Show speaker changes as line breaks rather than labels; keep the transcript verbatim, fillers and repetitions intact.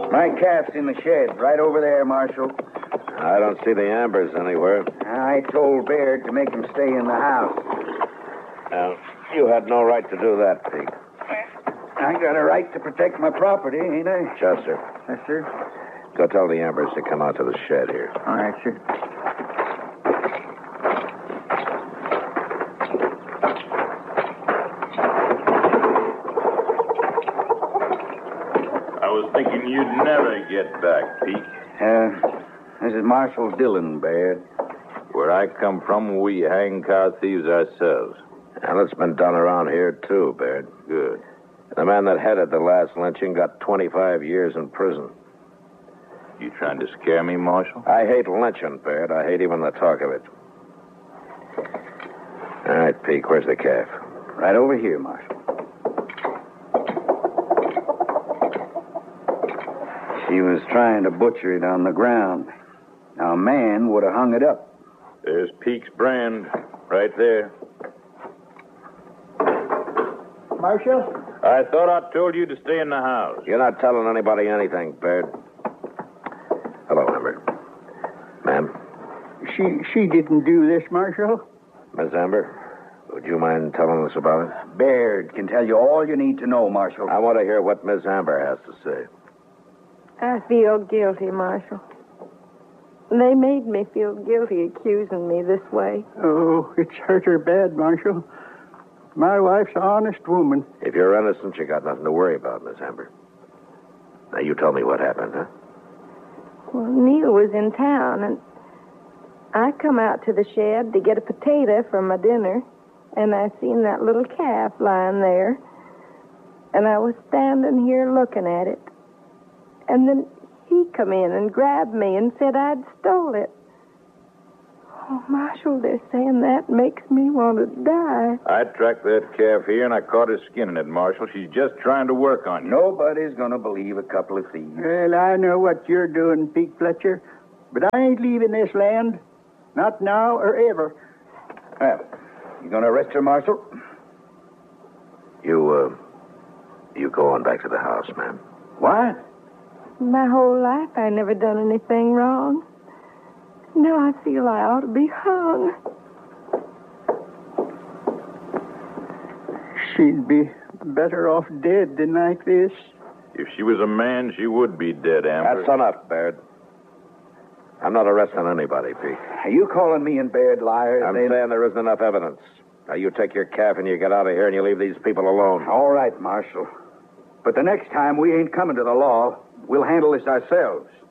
My calf's in the shed, right over there, Marshal.
I don't see the Ambers anywhere.
I told Baird to make him stay in the house.
Now, you had no right to do that, Pete.
I got a right to protect my property, ain't I?
Chester,
Yes, sir.
go tell the Ambers to come out to the shed here.
All right, sir.
I was thinking you'd never get back, Pete.
Uh, this is Marshal Dillon, Baird.
Where I come from, we hang car thieves ourselves.
Well, it's been done around here, too, Baird.
Good.
The man that headed the last lynching got twenty-five years in prison.
You trying to scare me, Marshal?
I hate lynching, Baird. I hate even the talk of it. All right, Pete, where's the calf?
Right over here, Marshal. She was trying to butcher it on the ground. Now, a man would have hung it up.
There's Peake's brand, right there.
Marshal?
I thought I told you to stay in the house.
You're not telling anybody anything, Baird. Hello, Amber. Ma'am?
She she didn't do this, Marshal.
Miss Amber, would you mind telling us about it?
Baird can tell you all you need to know, Marshal.
I want to hear what Miss Amber has to say.
I feel guilty, Marshal. They made me feel guilty accusing me this way.
Oh, it's hurt her bad, Marshal. My wife's an honest woman.
If you're innocent, you got nothing to worry about, Miss Amber. Now, you tell me what happened, huh?
Well, Neil was in town, and I come out to the shed to get a potato for my dinner, and I seen that little calf lying there, and I was standing here looking at it. And then he come in and grabbed me and said I'd stole it. Oh, Marshal, they're saying that makes me want to die.
I tracked that calf here, and I caught her skinning it, Marshal. She's just trying to work on you.
Nobody's going to believe a couple of thieves.
Well, I know what you're doing, Pete Fletcher, but I ain't leaving this land. Not now or ever.
Well, you going to arrest her, Marshal?
You, uh, you go on back to the house, ma'am.
What?
My whole life I never done anything wrong. Now I feel I ought to be hung.
She'd be better off dead than like this.
If she was a man, she would be dead, Amber.
That's enough, Baird. I'm not arresting anybody, Pete.
Are you calling me and Baird liars?
I'm
then?
saying there isn't enough evidence. Now, you take your calf and you get out of here and you leave these people alone.
All right, Marshal. But the next time we ain't coming to the law. We'll handle this ourselves.